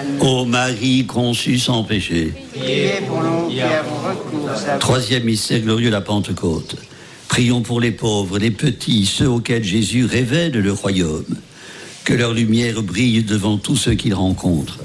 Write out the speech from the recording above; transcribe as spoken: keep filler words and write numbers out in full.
Ô Marie conçue sans péché. Priez pour nous qui avons recours à vous. Troisième mystère glorieux, la Pentecôte. Prions pour les pauvres, les petits, ceux auxquels Jésus révèle le royaume. Que leur lumière brille devant tous ceux qu'ils rencontrent.